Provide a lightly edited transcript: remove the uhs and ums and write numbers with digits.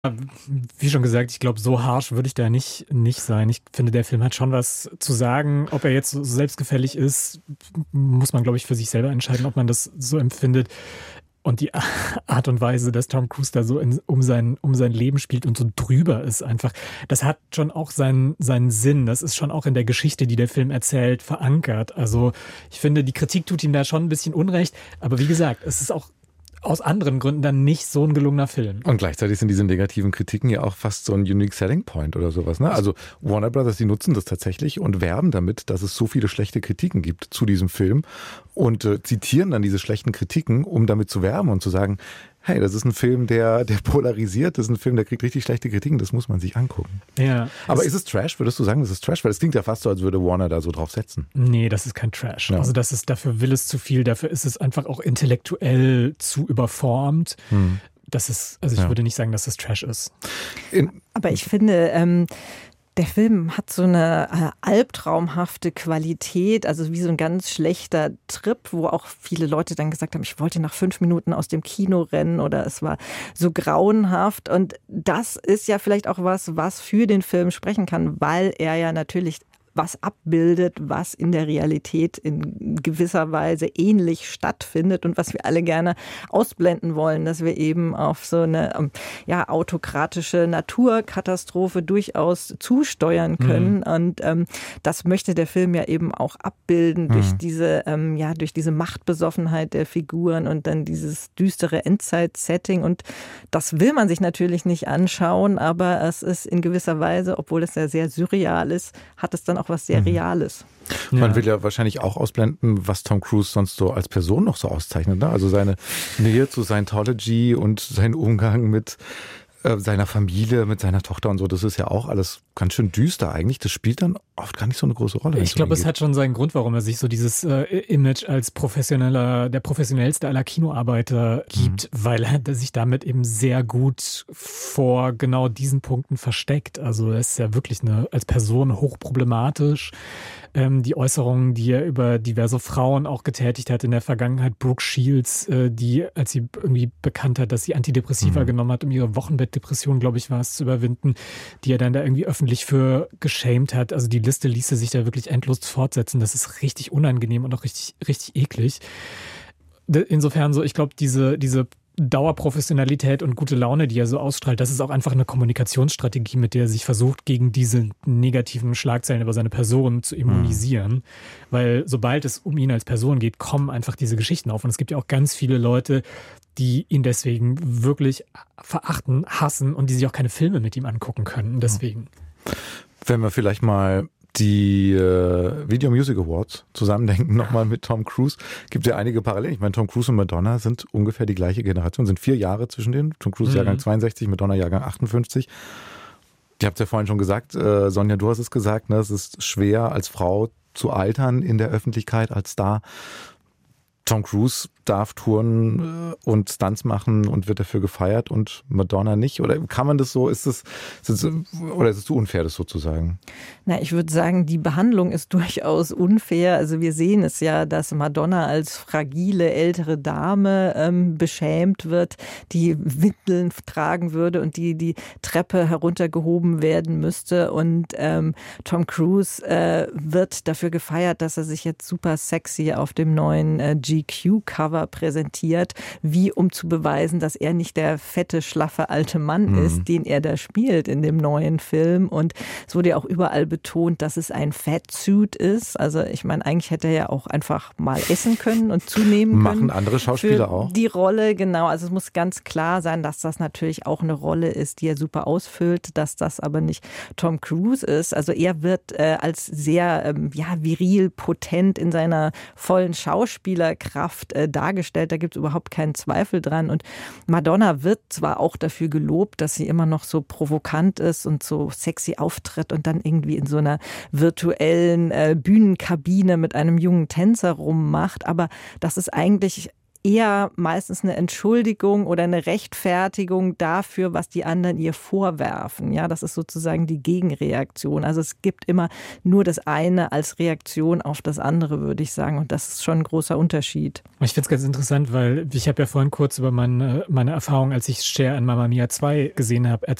Wie schon gesagt, ich glaube, so harsh würde ich da nicht sein. Ich finde, der Film hat schon was zu sagen. Ob er jetzt so selbstgefällig ist, muss man, glaube ich, für sich selber entscheiden, ob man das so empfindet. Und die Art und Weise, dass Tom Cruise da so um sein Leben spielt und so drüber ist einfach, das hat schon auch seinen Sinn. Das ist schon auch in der Geschichte, die der Film erzählt, verankert. Also ich finde, die Kritik tut ihm da schon ein bisschen Unrecht. Aber wie gesagt, es ist auch aus anderen Gründen dann nicht so ein gelungener Film. Und gleichzeitig sind diese negativen Kritiken ja auch fast so ein Unique Selling Point oder sowas. Ne? Also Warner Brothers, die nutzen das tatsächlich und werben damit, dass es so viele schlechte Kritiken gibt zu diesem Film und zitieren dann diese schlechten Kritiken, um damit zu werben und zu sagen, hey, das ist ein Film, der polarisiert, das ist ein Film, der kriegt richtig schlechte Kritiken, das muss man sich angucken. Ja. Aber ist es Trash? Würdest du sagen, das ist Trash? Weil es klingt ja fast so, als würde Warner da so drauf setzen. Nee, das ist kein Trash. Ja. Also dafür will es zu viel, dafür ist es einfach auch intellektuell zu überformt. Das ist, also ich würde nicht sagen, dass das Trash ist. Aber ich finde, der Film hat so eine albtraumhafte Qualität, also wie so ein ganz schlechter Trip, wo auch viele Leute dann gesagt haben, ich wollte nach 5 Minuten aus dem Kino rennen oder es war so grauenhaft. Und das ist ja vielleicht auch was für den Film sprechen kann, weil er ja natürlich was abbildet, was in der Realität in gewisser Weise ähnlich stattfindet und was wir alle gerne ausblenden wollen, dass wir eben auf so eine autokratische Naturkatastrophe durchaus zusteuern können. Und das möchte der Film ja eben auch abbilden durch diese Machtbesoffenheit der Figuren und dann dieses düstere Endzeit-Setting. Und das will man sich natürlich nicht anschauen, aber es ist in gewisser Weise, obwohl es ja sehr surreal ist, hat es dann auch was sehr Reales. Man will ja wahrscheinlich auch ausblenden, was Tom Cruise sonst so als Person noch so auszeichnet. Ne? Also seine Nähe zu Scientology und sein Umgang mit seiner Familie, mit seiner Tochter und so, das ist ja auch alles ganz schön düster eigentlich. Das spielt dann oft gar nicht so eine große Rolle. Ich glaube, es hat schon seinen Grund, warum er sich so dieses Image als der professionellste aller Kinoarbeiter gibt, weil er sich damit eben sehr gut vor genau diesen Punkten versteckt. Also er ist ja wirklich als Person hochproblematisch. Die Äußerungen, die er über diverse Frauen auch getätigt hat in der Vergangenheit, Brooke Shields, die, als sie irgendwie bekannt hat, dass sie Antidepressiva genommen hat, um ihre Wochenbettdepression, glaube ich, war es, zu überwinden, die er dann da irgendwie öffentlich für geschämt hat. Also die Liste ließe sich da wirklich endlos fortsetzen. Das ist richtig unangenehm und auch richtig, richtig eklig. Insofern so, ich glaube, diese Dauerprofessionalität und gute Laune, die er so ausstrahlt, das ist auch einfach eine Kommunikationsstrategie, mit der er sich versucht, gegen diese negativen Schlagzeilen über seine Person zu immunisieren. Weil sobald es um ihn als Person geht, kommen einfach diese Geschichten auf. Und es gibt ja auch ganz viele Leute, die ihn deswegen wirklich verachten, hassen und die sich auch keine Filme mit ihm angucken können. Deswegen. Wenn wir vielleicht mal die Video Music Awards zusammendenken, nochmal mit Tom Cruise, gibt es ja einige Parallelen. Ich meine, Tom Cruise und Madonna sind ungefähr die gleiche Generation, sind 4 Jahre zwischen denen. Tom Cruise Jahrgang 62, Madonna Jahrgang 58. Ich habe es ja vorhin schon gesagt, Sonja, du hast es gesagt, ne, es ist schwer als Frau zu altern in der Öffentlichkeit als Star. Tom Cruise darf touren und Stunts machen und wird dafür gefeiert und Madonna nicht? Oder kann man das so, ist es zu unfair, das so zu sagen? Na, ich würde sagen, die Behandlung ist durchaus unfair. Also wir sehen es ja, dass Madonna als fragile ältere Dame beschämt wird, die Windeln tragen würde und die Treppe heruntergehoben werden müsste. Und Tom Cruise wird dafür gefeiert, dass er sich jetzt super sexy auf dem neuen GQ-Cover präsentiert, wie um zu beweisen, dass er nicht der fette, schlaffe alte Mann ist, den er da spielt in dem neuen Film. Und es wurde ja auch überall betont, dass es ein Fatsuit ist. Also ich meine, eigentlich hätte er ja auch einfach mal essen können und zunehmen können. Machen andere Schauspieler auch? Die Rolle, genau. Also es muss ganz klar sein, dass das natürlich auch eine Rolle ist, die er super ausfüllt, dass das aber nicht Tom Cruise ist. Also er wird als sehr viril, potent in seiner vollen Schauspielerkraft dargestellt. Da gibt es überhaupt keinen Zweifel dran. Und Madonna wird zwar auch dafür gelobt, dass sie immer noch so provokant ist und so sexy auftritt und dann irgendwie in so einer virtuellen Bühnenkabine mit einem jungen Tänzer rummacht, aber das ist eigentlich eher meistens eine Entschuldigung oder eine Rechtfertigung dafür, was die anderen ihr vorwerfen. Ja, das ist sozusagen die Gegenreaktion. Also es gibt immer nur das eine als Reaktion auf das andere, würde ich sagen. Und das ist schon ein großer Unterschied. Ich finde es ganz interessant, weil ich habe ja vorhin kurz über meine Erfahrung, als ich Cher in Mamma Mia 2 gesehen habe, erzählt.